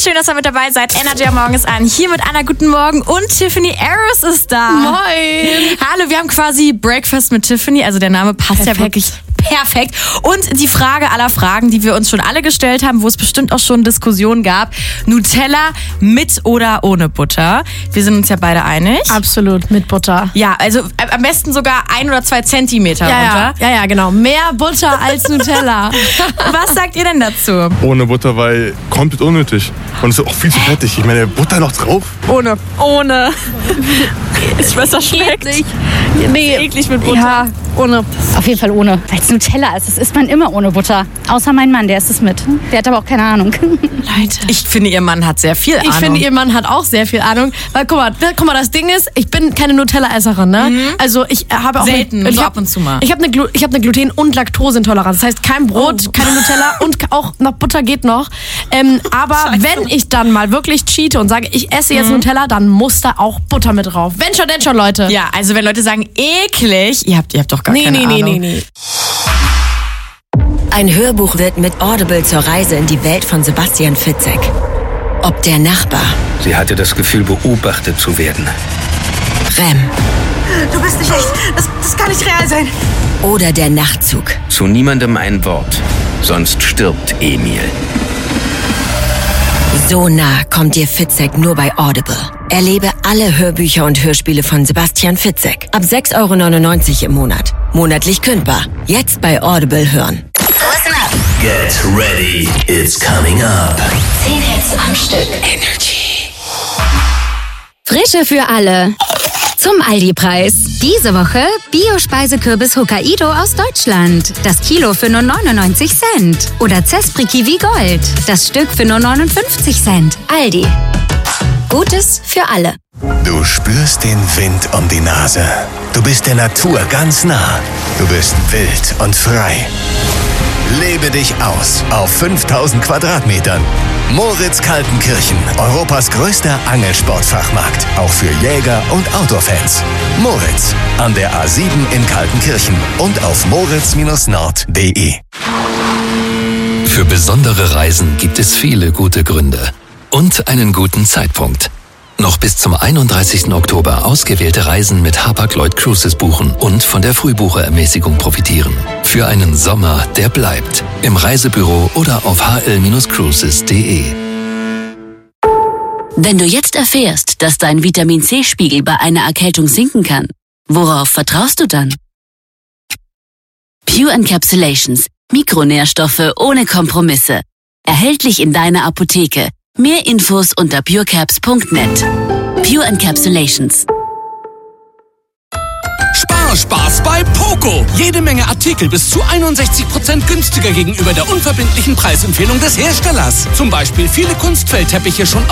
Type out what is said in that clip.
Schön, dass ihr mit dabei seid. Energy am Morgen ist an. Hier mit Anna, guten Morgen. Und Tiffany Harris ist da. Moin. Hallo, wir haben quasi Breakfast mit Tiffany. Also der Name passt ja wirklich perfekt. Und die Frage aller Fragen, die wir uns schon alle gestellt haben, wo es bestimmt auch schon Diskussionen gab. Nutella mit oder ohne Butter? Wir sind uns ja beide einig. Absolut, mit Butter. Ja, also am besten sogar 1 oder 2 Zentimeter runter. Ja, genau. Mehr Butter als Nutella. Was sagt ihr denn dazu? Ohne Butter, weil komplett unnötig. Und es ist auch viel zu fettig. Ich meine, Butter noch drauf. Ohne. Ist besser schmeckt. Nee, Eklig mit Butter. ja, ohne. Auf jeden Fall ohne, weil es Nutella ist. Das isst man immer ohne Butter. Außer mein Mann, der isst es mit. Der hat aber auch keine Ahnung. Leute. Ich finde, ihr Mann hat sehr viel Ahnung. Ich finde, ihr Mann hat auch sehr viel Ahnung. Weil, guck mal, das Ding ist, ich bin keine Nutella-Esserin, ne? Also, ich habe auch... Selten, so ab und zu mal. Ich habe eine Gluten- und Laktoseintoleranz. Das heißt, kein Brot, keine Nutella und auch noch Butter geht noch. Aber wenn ich dann mal wirklich cheate und sage, ich esse jetzt Nutella, dann muss da auch Butter mit drauf. Wenn schon, denn schon, Leute. Ja, also wenn Leute sagen, eklig, ihr habt doch gar keine Ahnung. Nee. Ein Hörbuch wird mit Audible zur Reise in die Welt von Sebastian Fitzek. Ob der Nachbar, Sie hatte das Gefühl, beobachtet zu werden. Rem Du bist nicht echt. Das kann nicht real sein. oder der Nachtzug. Zu niemandem ein Wort, sonst stirbt Emil. So nah kommt dir Fitzek nur bei Audible. Erlebe alle Hörbücher und Hörspiele von Sebastian Fitzek. Ab 6,99 € im Monat. Monatlich kündbar. Jetzt bei Audible hören. Get ready, it's coming up. 10 Hits am Stück. Energy. Frische für alle. Zum Aldi-Preis. Diese Woche Bio-Speisekürbis Hokkaido aus Deutschland. Das Kilo für nur 99 Cent. Oder Zespri Kiwi Gold. Das Stück für nur 59 Cent. Aldi. Gutes für alle. Du spürst den Wind um die Nase. Du bist der Natur ganz nah. Du bist wild und frei. Lebe dich aus auf 5000 Quadratmetern. Moritz Kaltenkirchen, Europas größter Angelsportfachmarkt. Auch für Jäger und Outdoor-Fans. Moritz, an der A7 in Kaltenkirchen und auf moritz-nord.de. Für besondere Reisen gibt es viele gute Gründe. Und einen guten Zeitpunkt. Noch bis zum 31. Oktober ausgewählte Reisen mit Hapag-Lloyd Cruises buchen und von der Frühbucherermäßigung profitieren. Für einen Sommer, der bleibt. Im Reisebüro oder auf hl-cruises.de. Wenn du jetzt erfährst, dass dein Vitamin-C-Spiegel bei einer Erkältung sinken kann, worauf vertraust du dann? Pure Encapsulations. Mikronährstoffe ohne Kompromisse. Erhältlich in deiner Apotheke. Mehr Infos unter purecaps.net. Pure Encapsulations. Spaß bei Poco. Jede Menge Artikel bis zu 61% günstiger gegenüber der unverbindlichen Preisempfehlung des Herstellers. Zum Beispiel viele Kunstfeldteppiche schon ab